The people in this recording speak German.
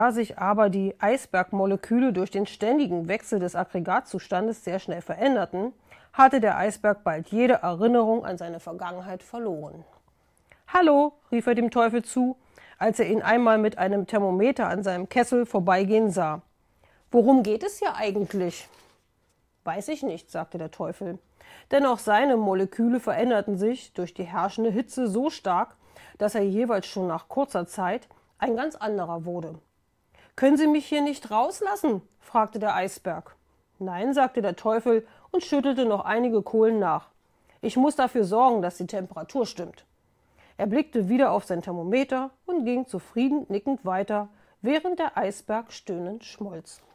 Da sich aber die Eisbergmoleküle durch den ständigen Wechsel des Aggregatzustandes sehr schnell veränderten, hatte der Eisberg bald jede Erinnerung an seine Vergangenheit verloren. »Hallo«, rief er dem Teufel zu, als er ihn einmal mit einem Thermometer an seinem Kessel vorbeigehen sah. »Worum geht es hier eigentlich?« »Weiß ich nicht«, sagte der Teufel, denn auch seine Moleküle veränderten sich durch die herrschende Hitze so stark, dass er jeweils schon nach kurzer Zeit ein ganz anderer wurde. »Können Sie mich hier nicht rauslassen?«, fragte der Eisberg. »Nein«, sagte der Teufel und schüttelte noch einige Kohlen nach. »Ich muss dafür sorgen, dass die Temperatur stimmt.« Er blickte wieder auf sein Thermometer und ging zufrieden nickend weiter, während der Eisberg stöhnend schmolz.